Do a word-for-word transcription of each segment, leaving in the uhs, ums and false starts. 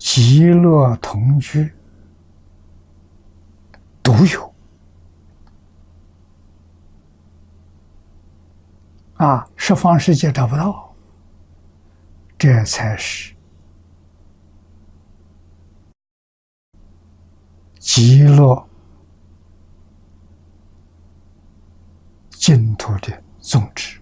极乐同居独有啊，十方世界找不到，这才是极乐净土的宗旨。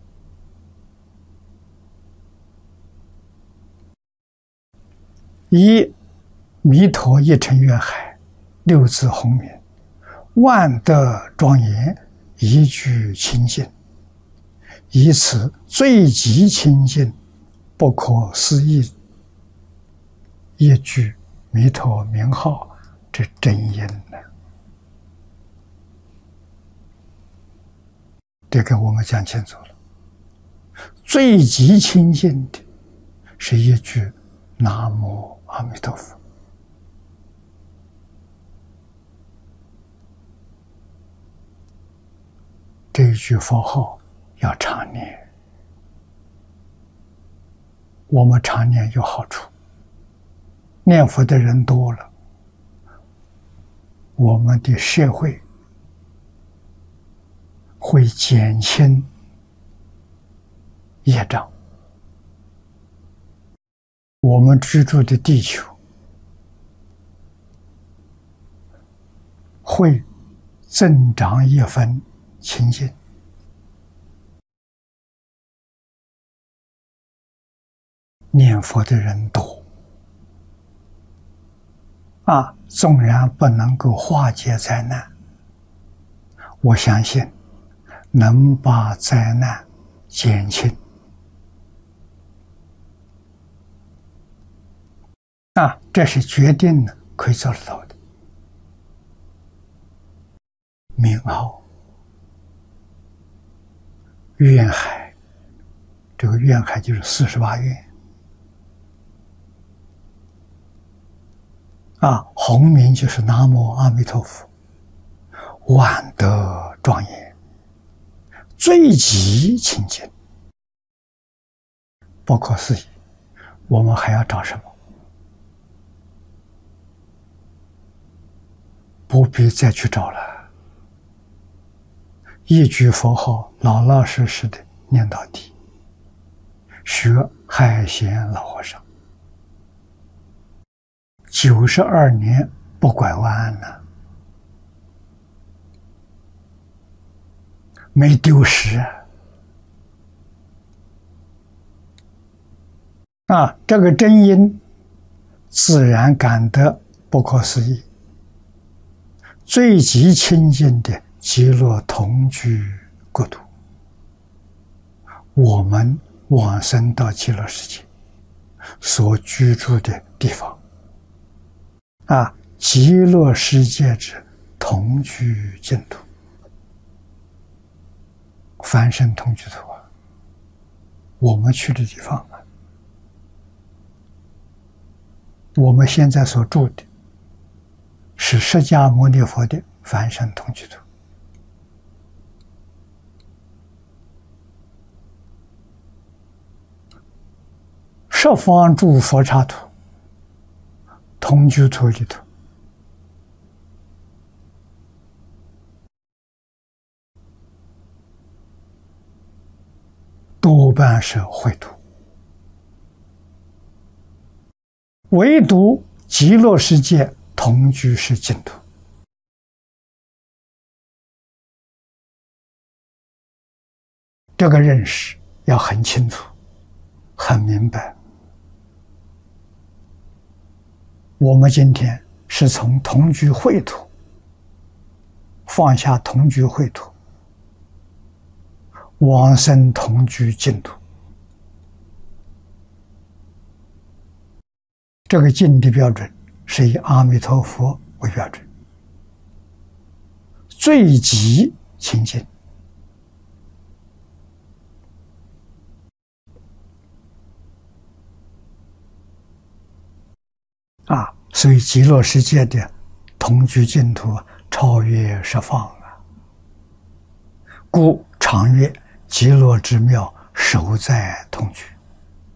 一弥陀一乘愿海，六字洪名，万德庄严，一句清净，以此最极清净不可思议一句弥陀名号之真因呢？这个我们讲清楚了。最极清净的是一句南无阿弥陀佛。这一句佛号要常念，我们常念有好处。念佛的人多了，我们的社会会减轻业障，我们居住的地球会增长一分清净。念佛的人多啊，纵然不能够化解灾难，我相信能把灾难减轻啊，这是决定的，可以做得到的。名号愿海，这个愿海就是四十八愿啊，洪名就是南无阿弥陀佛，万德庄严，最极清净，不可思议。我们还要找什么？不必再去找了，一句佛号老老实实的念到底，学海贤老和尚九十二年不拐弯呢，没丢失啊！啊，这个真因自然感得不可思议，最极清净的极乐同居国土，我们往生到极乐世界所居住的地方啊，极乐世界之同居净土，凡圣同居土啊，我们去的地方啊，我们现在所住的是释迦牟尼佛的凡圣同居土。十方诸佛刹土同居土里头，多半是秽土，唯独极乐世界同居是净土。这个认识要很清楚，很明白。我们今天是从同居秽土放下同居秽土，往生同居净土。这个净的标准是以阿弥陀佛为标准，最极清净啊，所以极乐世界的同居净土超越十方啊，故常曰极乐之妙，实在同居。